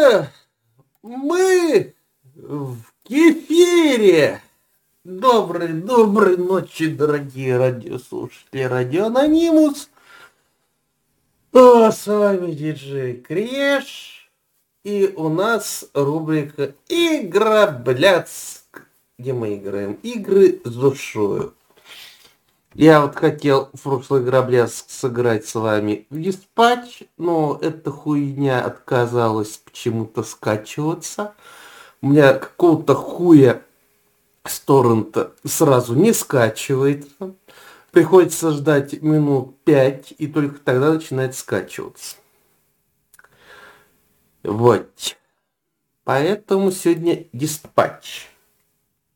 Мы в эфире. Доброй ночи, дорогие радиослушатели Радио Анонимус. С вами диджей Креш. И у нас рубрика Игра Блядск, где мы играем игры с душою. Я вот хотел в прошлый Грабляск сыграть с вами в диспатч, но эта хуйня отказалась почему-то скачиваться. У меня какого-то хуя с торрента сразу не скачивается. Приходится ждать минут 5, и только тогда начинает скачиваться. Вот. Поэтому сегодня диспатч.